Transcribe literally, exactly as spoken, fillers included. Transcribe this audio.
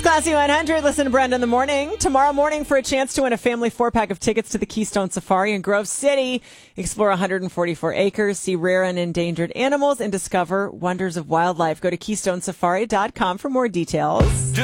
Classy one hundred. Listen to Brenda in the morning. Tomorrow morning for a chance to win a family four-pack of tickets to the Keystone Safari in Grove City. Explore one hundred forty-four acres, see rare and endangered animals, and discover wonders of wildlife. Go to keystone safari dot com for more details.